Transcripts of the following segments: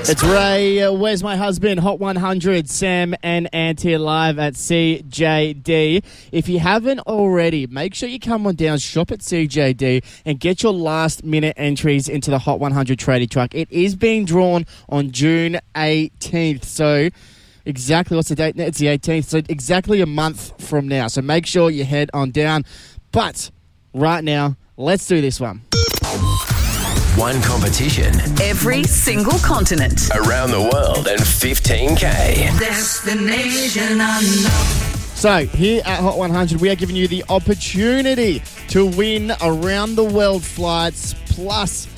It's Ray, Where's My Husband? Hot 100, Sam and Auntie live at CJD. If you haven't already, make sure you come on down, shop at CJD and get your last minute entries into the Hot 100 tradie truck. It is being drawn on June 18th. So exactly, what's the date? It's the 18th. So exactly a month from now. So make sure you head on down. But right now, let's do this one. One competition. Every single continent. Around the world and 15K. Destination unknown. So, here at Hot 100, we are giving you the opportunity to win around the world flights plus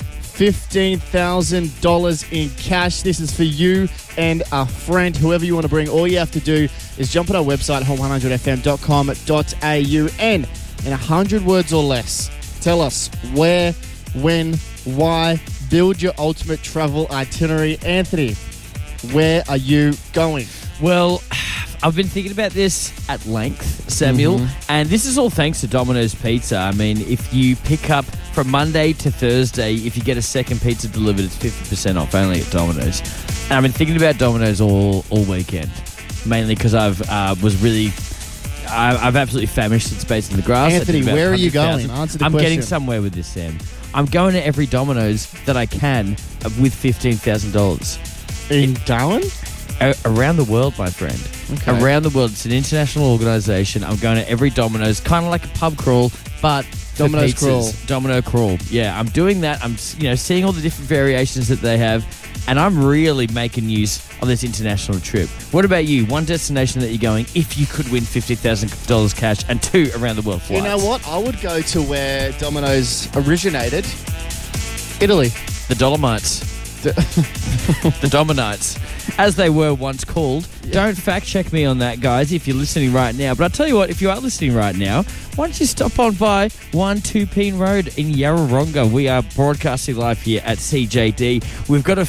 $15,000 in cash. This is for you and a friend, whoever you want to bring. All you have to do is jump on our website, hot100fm.com.au, and in 100 words or less, tell us where, when, why. Build your ultimate travel itinerary. Anthony, where are you going? Well, I've been thinking about this at length, Samuel, and this is all thanks to Domino's Pizza. I mean, if you pick up from Monday to Thursday, if you get a second pizza delivered, it's 50% off only at Domino's. And I've been thinking about Domino's all weekend, mainly because I've absolutely famished since Spades in the Grass. Anthony, where are you going? Answer the I'm question. getting somewhere with this, Sam. I'm going to every Domino's that I can with $15,000. In Darwin? Around the world, my friend. Okay. Around the world. It's an international organisation. I'm going to every Domino's, kind of like a pub crawl, but for Domino's pizzas. crawl. Domino crawl. Yeah, I'm doing that. I'm seeing all the different variations that they have, and I'm really making use of this international trip. What about you? One destination that you're going if you could win $50,000 cash and 2 around the world flights. You know what? I would go to where Domino's originated. Italy. The Dolomites. The Dominites, as they were once called. Yeah. Don't fact check me on that, guys, if you're listening right now. But I'll tell you what, if you are listening right now, why don't you stop on by 1 Tupeen Road in Yarrawonga. We are broadcasting live here at CJD. We've got a